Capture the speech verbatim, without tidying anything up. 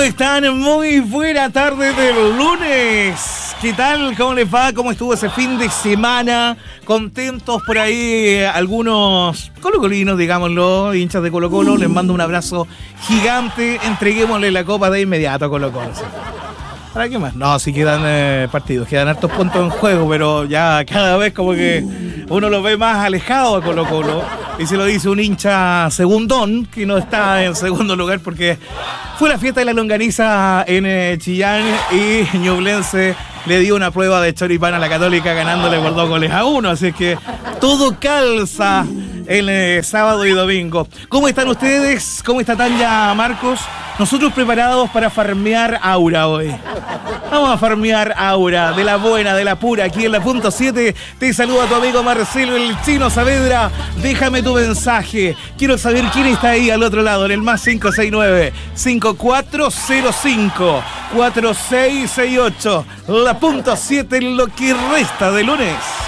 ¿Cómo están? Muy buena tarde del lunes. ¿Qué tal? ¿Cómo les va? ¿Cómo estuvo ese fin de semana? Contentos por ahí algunos colocolinos, digámoslo, hinchas de Colo Colo. Les mando un abrazo gigante. Entreguémosle la copa de inmediato a Colo Colo. ¿Para qué más? No, sí quedan eh, partidos, quedan hartos puntos en juego, pero ya cada vez como que uno lo ve más alejado a Colo Colo. Y se lo dice un hincha segundón, que no está en segundo lugar porque fue la fiesta de la longaniza en eh, Chillán y Ñublense le dio una prueba de choripán a la Católica ganándole por dos goles a uno. Así que todo calza el eh, sábado y domingo. ¿Cómo están ustedes? ¿Cómo está Tanya, Marcos? Nosotros preparados para farmear aura hoy. Vamos a farmear aura, de la buena, de la pura, aquí en la punto siete. Te saluda tu amigo Marcelo, el Chino Saavedra. Déjame tu mensaje. Quiero saber quién está ahí al otro lado, en el más cinco seis nueve, cinco cuatro cero cinco, cuatro seis seis ocho. La punto siete en lo que resta de lunes.